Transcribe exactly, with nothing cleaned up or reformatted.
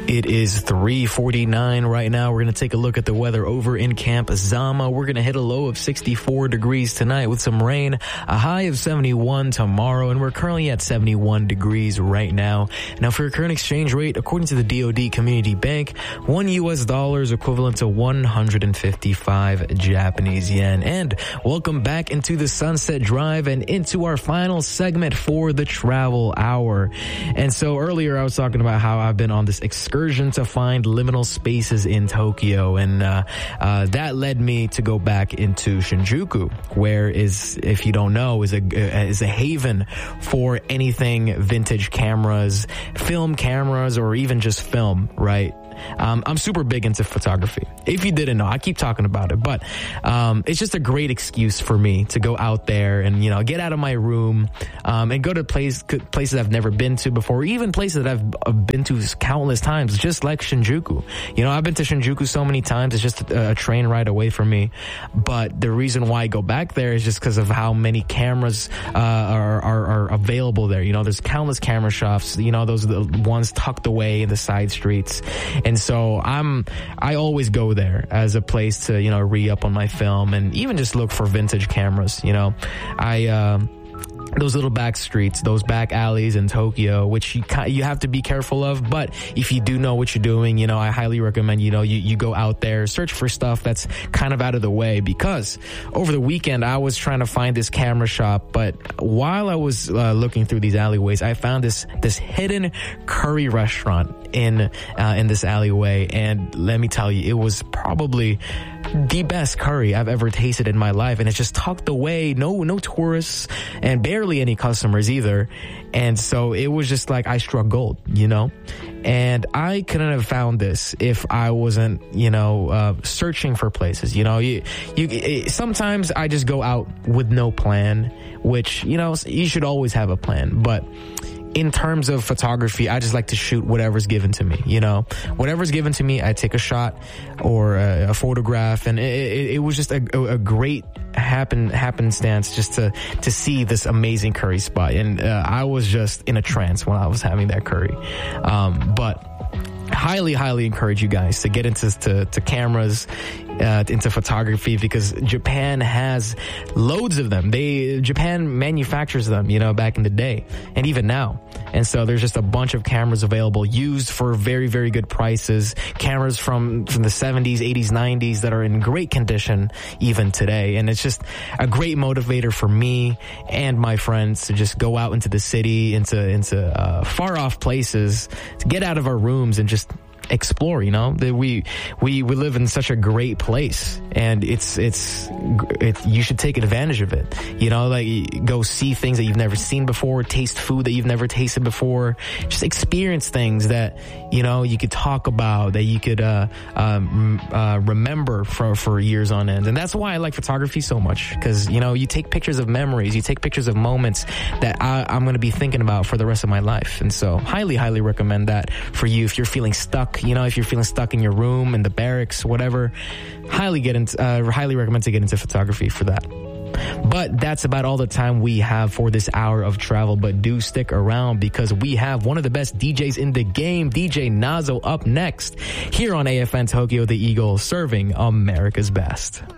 It is three forty-nine right now. We're going to take a look at the weather over in Camp Zama. We're going to hit a low of sixty-four degrees tonight with some rain, a high of seventy-one tomorrow, and we're currently at seventy-one degrees right now. Now, for your current exchange rate, according to the D O D Community Bank, one U S dollar is equivalent to one hundred fifty-five Japanese yen. And welcome back into the Sunset Drive and into our final segment for the travel hour. And so earlier I was talking about how I've been on this excursion to find liminal spaces in Tokyo, and uh, uh, that led me to go back into Shinjuku, where is, if you don't know, is a is a haven for anything vintage cameras, film cameras, or even just film, right? Um, I'm super big into photography. If you didn't know, I keep talking about it, but um, it's just a great excuse for me to go out there and, you know, get out of my room um, and go to place, places I've never been to before, even places that I've been to countless times, just like Shinjuku. You know, I've been to Shinjuku so many times, it's just a, a train ride away from me. But the reason why I go back there is just because of how many cameras uh, are, are, are available there. You know, there's countless camera shops, you know, those are the ones tucked away in the side streets. And so I'm, I always go there as a place to, you know, re-up on my film and even just look for vintage cameras. You know, I, uh, those little back streets, those back alleys in Tokyo, which you you have to be careful of. But if you do know what you're doing, you know, I highly recommend, you know, you, you go out there, search for stuff that's kind of out of the way, because over the weekend I was trying to find this camera shop. But while I was uh, looking through these alleyways, I found this, this hidden curry restaurant in, uh, in this alleyway. And let me tell you, it was probably the best curry I've ever tasted in my life. And it's just tucked away, no, no tourists and barely any customers either. And so it was just like I struck gold, you know, and I couldn't have found this if I wasn't, you know, uh, searching for places. You know, you, you, it, sometimes I just go out with no plan, which, you know, you should always have a plan. But in terms of photography, I just like to shoot whatever's given to me, you know, whatever's given to me, I take a shot or a, a photograph. And it, it, it was just a, a great happen, happenstance just to, to see this amazing curry spot. And uh, I was just in a trance when I was having that curry. Um, but highly, highly encourage you guys to get into to, to cameras, uh, into photography, because Japan has loads of them. They Japan manufactures them, you know, back in the day and even now. And so there's just a bunch of cameras available, used for very, very good prices. Cameras from, from the seventies, eighties, nineties that are in great condition even today. And it's just a great motivator for me and my friends to just go out into the city, into, into, uh, far off places, to get out of our rooms and just explore. You know, that we we we live in such a great place, and it's it's it, you should take advantage of it. You know, like go see things that you've never seen before, taste food that you've never tasted before, just experience things that, you know, you could talk about, that you could uh, um, uh, remember for for years on end. And that's why I like photography so much, because, you know, you take pictures of memories, you take pictures of moments that I, I'm going to be thinking about for the rest of my life. And so highly, highly recommend that for you if you're feeling stuck. You know, if you're feeling stuck in your room, in the barracks, whatever, highly get into, uh, highly recommend to get into photography for that. But that's about all the time we have for this hour of travel. But do stick around, because we have one of the best D Js in the game, D J Nazo, up next here on A F N Tokyo, the Eagle, serving America's best.